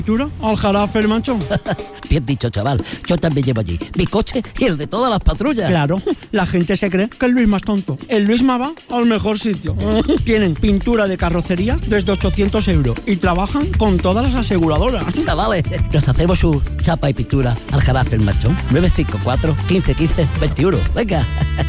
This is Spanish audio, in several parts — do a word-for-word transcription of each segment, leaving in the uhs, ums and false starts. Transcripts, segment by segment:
¿Pintura? Aljarafe el Manchón. Bien dicho, chaval. Yo también llevo allí mi coche y el de todas las patrullas. Claro, la gente se cree que el Luisma es tonto. El Luisma va al mejor sitio. Tienen pintura de carrocería desde ochocientos euros y trabajan con todas las aseguradoras. Chavales, nos hacemos su chapa y pintura Aljarafe el Manchón. nueve cinco cuatro, quince quince, veintiuno. Venga.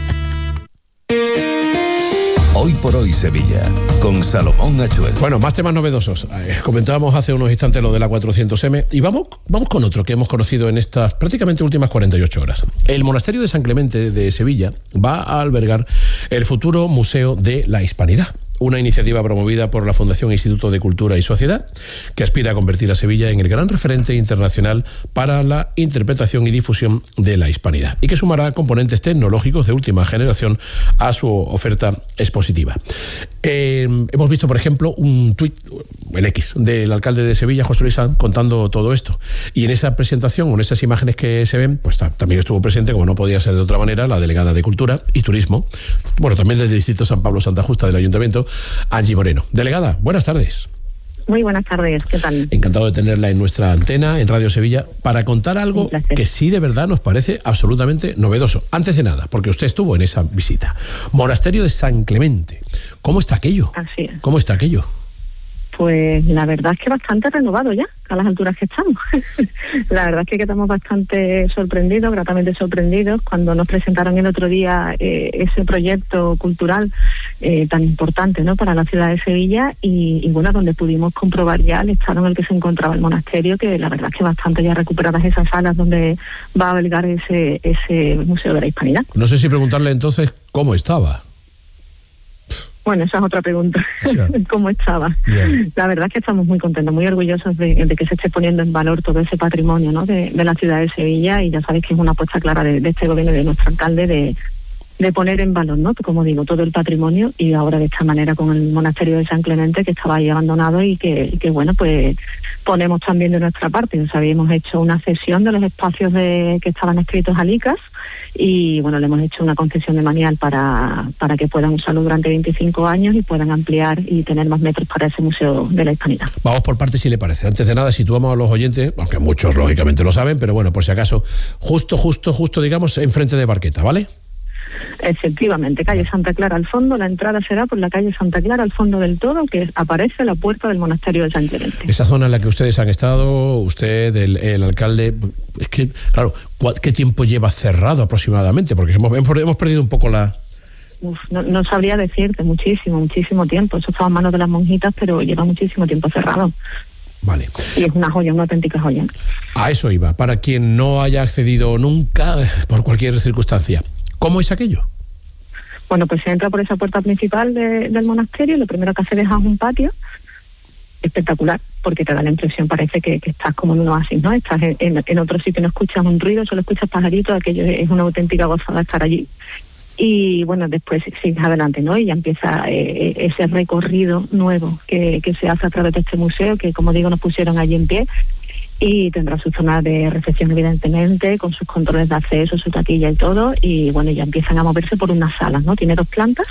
Hoy por hoy Sevilla, con Salomón Achuel. Bueno, más temas novedosos. Eh, comentábamos hace unos instantes lo de la cuatrocientos eme y vamos, vamos con otro que hemos conocido en estas prácticamente últimas cuarenta y ocho horas. El Monasterio de San Clemente de Sevilla va a albergar el futuro Museo de la Hispanidad, una iniciativa promovida por la Fundación Instituto de Cultura y Sociedad, que aspira a convertir a Sevilla en el gran referente internacional para la interpretación y difusión de la hispanidad, y que sumará componentes tecnológicos de última generación a su oferta expositiva. Eh, hemos visto, por ejemplo, un tuit en X del alcalde de Sevilla, José Luis Sanz, contando todo esto. Y en esa presentación, en esas imágenes que se ven, pues también estuvo presente, como no podía ser de otra manera, la delegada de Cultura y Turismo, bueno, también del Distrito San Pablo Santa Justa del Ayuntamiento, Angie Moreno. Delegada, buenas tardes. Muy buenas tardes, ¿qué tal? Encantado de tenerla en nuestra antena, en Radio Sevilla, para contar algo que sí de verdad nos parece absolutamente novedoso. Antes de nada, porque usted estuvo en esa visita. Monasterio de San Clemente. ¿Cómo está aquello? Así es. ¿Cómo está aquello? Pues la verdad es que bastante renovado ya, a las alturas que estamos. La verdad es que quedamos bastante sorprendidos, gratamente sorprendidos, cuando nos presentaron el otro día eh, ese proyecto cultural eh, tan importante, ¿no?, para la ciudad de Sevilla, y, y bueno, donde pudimos comprobar ya el estado en el que se encontraba el monasterio, que la verdad es que bastante ya recuperadas esas salas donde va a albergar ese, ese Museo de la Hispanidad. No sé si preguntarle entonces cómo estaba. Bueno, esa es otra pregunta. Yeah. ¿Cómo estaba? Yeah. La verdad es que estamos muy contentos, muy orgullosos de, de que se esté poniendo en valor todo ese patrimonio, ¿no?, de, de la ciudad de Sevilla, y ya sabéis que es una apuesta clara de, de este gobierno y de nuestro alcalde de, de poner en valor, ¿no?, como digo, todo el patrimonio, y ahora de esta manera con el monasterio de San Clemente, que estaba ahí abandonado y que, y que bueno, pues ponemos también de nuestra parte. O sea, habíamos hecho una cesión de los espacios de que estaban escritos al I C A S, y bueno, le hemos hecho una concesión de manial para, para que puedan usarlo durante veinticinco años y puedan ampliar y tener más metros para ese Museo de la Hispanidad. Vamos por partes, si le parece. Antes de nada, situamos a los oyentes, aunque muchos lógicamente lo saben, pero bueno, por si acaso, justo, justo, justo, digamos, enfrente de Barqueta, ¿vale? Efectivamente, calle Santa Clara al fondo. La entrada será por la calle Santa Clara al fondo del todo, que aparece la puerta del monasterio de San Clemente. Esa zona en la que ustedes han estado, usted, el, el alcalde, es que, claro, ¿qué tiempo lleva cerrado aproximadamente? Porque hemos, hemos perdido un poco la... Uf, no, no sabría decirte, muchísimo, muchísimo tiempo. Eso estaba en manos de las monjitas, pero lleva muchísimo tiempo cerrado. Vale. Y es una joya, una auténtica joya. A eso iba. Para quien no haya accedido nunca, por cualquier circunstancia, ¿cómo es aquello? Bueno, pues se entra por esa puerta principal de, del monasterio. Lo primero que hace es un patio espectacular, porque te da la impresión, parece que, que estás como en un oasis, ¿no? Estás en, en, en otro sitio, no escuchas un ruido, solo escuchas pajaritos. Aquello es una auténtica gozada estar allí. Y bueno, después sigues adelante, ¿no? Y ya empieza eh, ese recorrido nuevo que, que se hace a través de este museo, que como digo, nos pusieron allí en pie. Y tendrá su zona de recepción, evidentemente, con sus controles de acceso, su taquilla y todo. Y bueno, ya empiezan a moverse por unas salas, ¿no? Tiene dos plantas.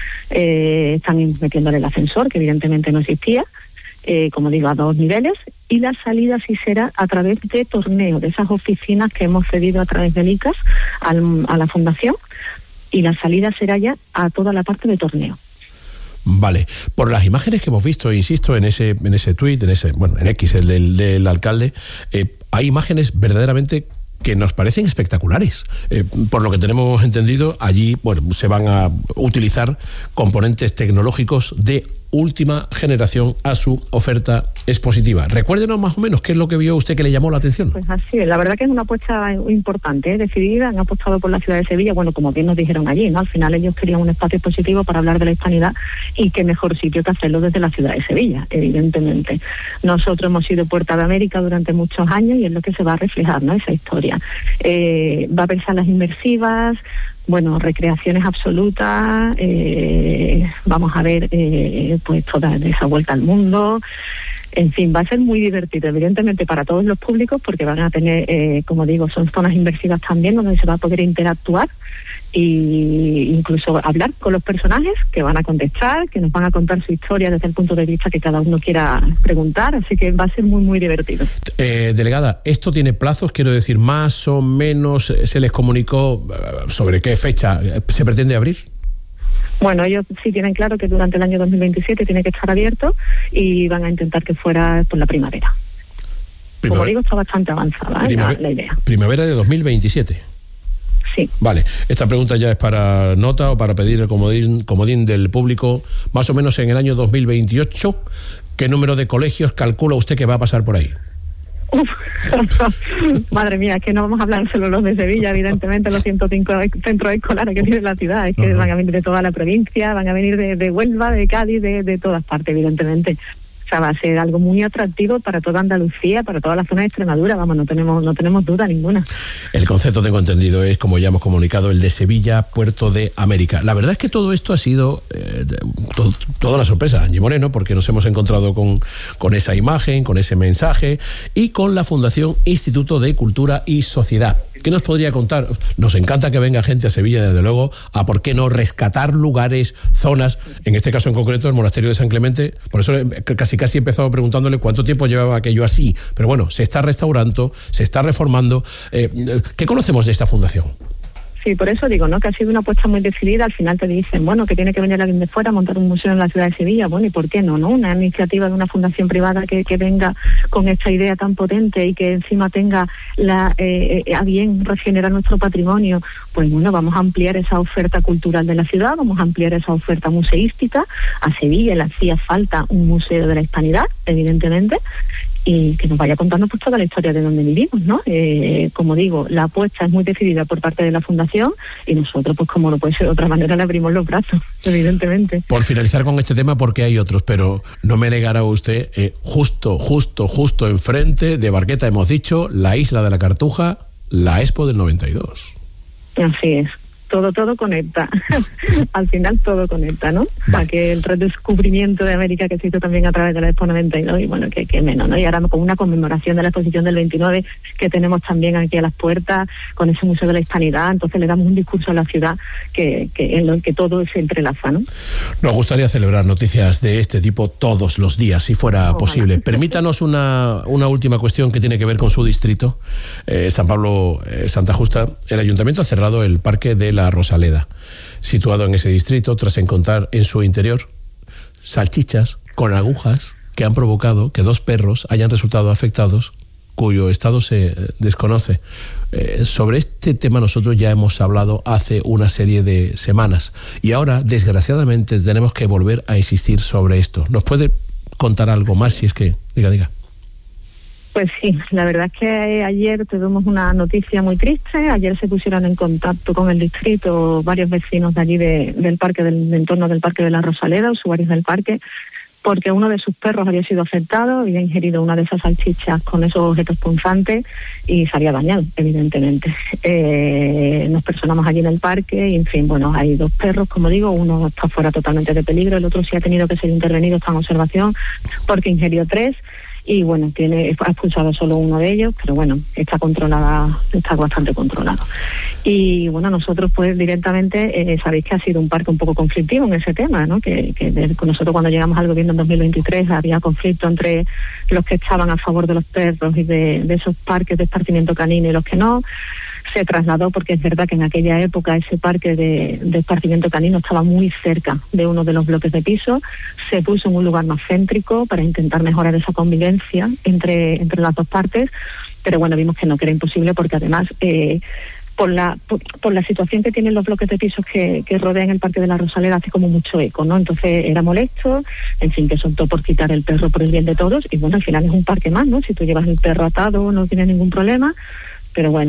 Eh, están metiéndole el ascensor, que evidentemente no existía. Eh, como digo, a dos niveles. Y la salida sí será a través de torneo, de esas oficinas que hemos cedido a través del I C A S al, a la Fundación. Y la salida será ya a toda la parte de torneo. Vale, por las imágenes que hemos visto, insisto, en ese en ese tuit, en ese, bueno, en X, el del, del alcalde, eh, hay imágenes verdaderamente que nos parecen espectaculares. Eh, por lo que tenemos entendido, allí, bueno, se van a utilizar componentes tecnológicos de última generación a su oferta expositiva. Recuérdenos más o menos qué es lo que vio usted que le llamó la atención. Pues así es, la verdad que es una apuesta importante, ¿eh? Decidida. Han apostado por la ciudad de Sevilla, bueno, como bien nos dijeron allí, ¿no? Al final ellos querían un espacio expositivo para hablar de la hispanidad, y qué mejor sitio que hacerlo desde la ciudad de Sevilla, evidentemente. Nosotros hemos sido Puerta de América durante muchos años, y es lo que se va a reflejar, ¿no?, esa historia. Eh, va a haber salas inmersivas, bueno, recreaciones absolutas, eh, vamos a ver eh, pues toda esa vuelta al mundo. En fin, va a ser muy divertido, evidentemente para todos los públicos, porque van a tener, eh, como digo, son zonas inmersivas también, donde se va a poder interactuar e incluso hablar con los personajes que van a contestar, que nos van a contar su historia desde el punto de vista que cada uno quiera preguntar, así que va a ser muy, muy divertido. Eh, delegada, ¿esto tiene plazos? Quiero decir, más o menos se les comunicó sobre qué fecha se pretende abrir. Bueno, ellos sí tienen claro que durante el año dos mil veintisiete tiene que estar abierto y van a intentar que fuera por la primavera. Primavera. Como digo, está bastante avanzada ¿eh? la, la idea. Primavera de dos mil veintisiete. Sí. Vale, esta pregunta ya es para nota o para pedir el comodín, comodín del público. Más o menos en el año dos mil veintiocho, ¿qué número de colegios calcula usted que va a pasar por ahí? Uf. Madre mía, es que no vamos a hablar solo los de Sevilla, evidentemente, los ciento cinco centros escolares que tiene la ciudad, es que uh-huh. van a venir de toda la provincia, van a venir de, de Huelva, de Cádiz, de, de todas partes, evidentemente. O sea, va a ser algo muy atractivo para toda Andalucía, para toda la zona de Extremadura, vamos, no tenemos no tenemos duda ninguna. El concepto, tengo entendido, es, como ya hemos comunicado, el de Sevilla, Puerto de América. La verdad es que todo esto ha sido eh, todo, toda una sorpresa, Angie Moreno, porque nos hemos encontrado con, con esa imagen, con ese mensaje y con la Fundación Instituto de Cultura y Sociedad. ¿Qué nos podría contar? Nos encanta que venga gente a Sevilla, desde luego, a por qué no rescatar lugares, zonas, en este caso en concreto el monasterio de San Clemente. Por eso casi casi he empezado preguntándole cuánto tiempo llevaba aquello así, pero bueno, se está restaurando, se está reformando. Eh, ¿qué conocemos de esta fundación? Sí, por eso digo, ¿no? Que ha sido una apuesta muy decidida. Al final te dicen, bueno, que tiene que venir alguien de fuera a montar un museo en la ciudad de Sevilla. Bueno, ¿y por qué no? ¿no? Una iniciativa de una fundación privada que, que venga con esta idea tan potente y que encima tenga la eh, a bien regenerar nuestro patrimonio. Pues bueno, vamos a ampliar esa oferta cultural de la ciudad, vamos a ampliar esa oferta museística. A Sevilla le hacía falta un museo de la hispanidad, evidentemente, y que nos vaya contando pues toda la historia de donde vivimos, ¿no? Eh, como digo, la apuesta es muy decidida por parte de la Fundación y nosotros, pues como no puede ser de otra manera, le abrimos los brazos, evidentemente. Por finalizar con este tema, porque hay otros, pero no me negará usted, eh, justo, justo, justo enfrente de Barqueta, hemos dicho, la isla de la Cartuja, la Expo del noventa y dos. Así es. Todo, todo conecta. Al final todo conecta, ¿no? Vale. A que el redescubrimiento de América que se hizo también a través de la Expo noventa y dos, y bueno, que, que menos, ¿no? Y ahora con una conmemoración de la exposición del veintinueve que tenemos también aquí a las puertas, con ese Museo de la Hispanidad, entonces le damos un discurso a la ciudad que, que en lo que todo se entrelaza, ¿no? Nos gustaría celebrar noticias de este tipo todos los días, si fuera Ojalá. posible. Permítanos una, una última cuestión que tiene que ver con su distrito, eh, San Pablo, eh, Santa Justa. El Ayuntamiento ha cerrado el Parque de la Rosaleda, situado en ese distrito, tras encontrar en su interior salchichas con agujas que han provocado que dos perros hayan resultado afectados, cuyo estado se desconoce. Eh, sobre este tema nosotros ya hemos hablado hace una serie de semanas y ahora, desgraciadamente, tenemos que volver a insistir sobre esto. ¿Nos puede contar algo más? Si es que... Diga, diga. Pues sí, la verdad es que ayer tuvimos una noticia muy triste. Ayer se pusieron en contacto con el distrito varios vecinos de allí de, del parque, del, del entorno del Parque de la Rosaleda, usuarios del parque, porque uno de sus perros había sido afectado, había ingerido una de esas salchichas con esos objetos punzantes y se había dañado, evidentemente. Eh, nos personamos allí en el parque y, en fin, bueno, hay dos perros, como digo, uno está fuera totalmente de peligro, el otro sí ha tenido que ser intervenido, está en observación, porque ingirió tres. Y bueno, tiene ha expulsado solo uno de ellos, pero bueno, está controlada, está bastante controlado. Y bueno, nosotros pues directamente, eh, sabéis que ha sido un parque un poco conflictivo en ese tema, ¿no? Que, que de, nosotros cuando llegamos al gobierno en dos mil veintitrés había conflicto entre los que estaban a favor de los perros y de, de esos parques de esparcimiento canino y los que no. Se trasladó porque es verdad que en aquella época ese parque de, de esparcimiento canino estaba muy cerca de uno de los bloques de piso, se puso en un lugar más céntrico para intentar mejorar esa convivencia entre, entre las dos partes, pero bueno, vimos que no, que era imposible porque además eh, por la por, por la situación que tienen los bloques de pisos que, que rodean el Parque de la Rosaleda hace como mucho eco, ¿no? Entonces era molesto, en fin, que se optó por quitar el perro por el bien de todos y bueno, al final es un parque más, ¿no? Si tú llevas el perro atado no tienes ningún problema. Pero bueno,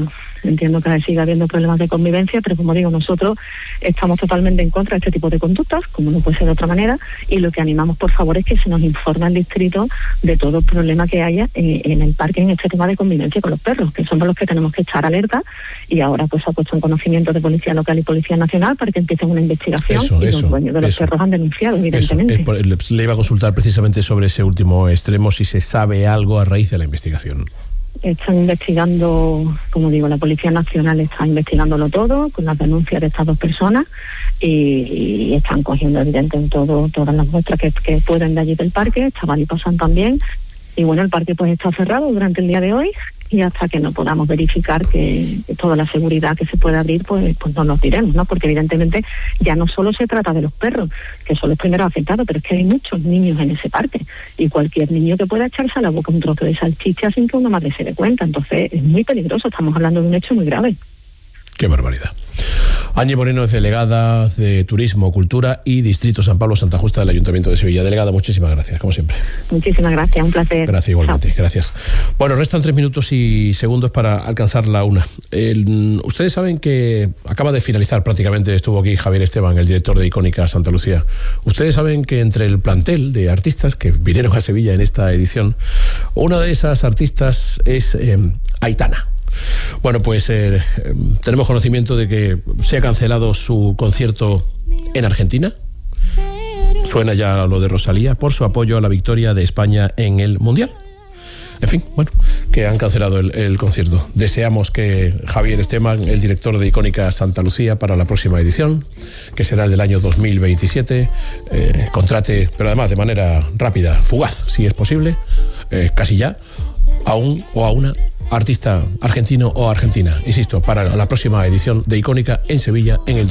entiendo que sigue habiendo problemas de convivencia, pero como digo, nosotros estamos totalmente en contra de este tipo de conductas, como no puede ser de otra manera, y lo que animamos, por favor, es que se nos informe al distrito de todo el problema que haya eh, en el parque en este tema de convivencia con los perros, que somos los que tenemos que estar alerta, y ahora pues se ha puesto en conocimiento de Policía Local y Policía Nacional para que empiecen una investigación, eso, y eso, los dueños de los eso. perros han denunciado, evidentemente. Eso, eh, le iba a consultar precisamente sobre ese último extremo, si se sabe algo a raíz de la investigación. Están investigando, como digo, la Policía Nacional está investigándolo todo con las denuncias de estas dos personas y, y están cogiendo evidentemente todo, todas las muestras que, que pueden de allí del parque. Chaval y pasan también. Y bueno, el parque pues está cerrado durante el día de hoy y hasta que no podamos verificar que, que toda la seguridad que se puede abrir, pues, pues no nos diremos, ¿no? Porque evidentemente ya no solo se trata de los perros, que son los primeros afectados, pero es que hay muchos niños en ese parque y cualquier niño que pueda echarse a la boca un trozo de salchicha sin que una madre se dé cuenta. Entonces es muy peligroso, estamos hablando de un hecho muy grave. Qué barbaridad. Áñez Moreno es delegada de Turismo, Cultura y Distrito San Pablo Santa Justa del Ayuntamiento de Sevilla. Delegada, muchísimas gracias, como siempre. Muchísimas gracias, un placer. Gracias igualmente, Chao. Gracias. Bueno, restan tres minutos y segundos para alcanzar la una. El, ustedes saben que acaba de finalizar prácticamente, estuvo aquí Javier Esteban, el director de Icónica Santa Lucía. Ustedes saben que entre el plantel de artistas que vinieron a Sevilla en esta edición, una de esas artistas es eh, Aitana. Bueno, pues eh, tenemos conocimiento de que se ha cancelado su concierto en Argentina. Suena ya lo de Rosalía por su apoyo a la victoria de España en el Mundial. En fin, bueno, que han cancelado el, el concierto. Deseamos que Javier Esteban, el director de Icónica Santa Lucía, para la próxima edición, que será el del año dos mil veintisiete, eh, contrate, pero además de manera rápida, fugaz, si es posible, eh, casi ya, a un o a una artista argentino o argentina, insisto, para la próxima edición de Icónica en Sevilla en el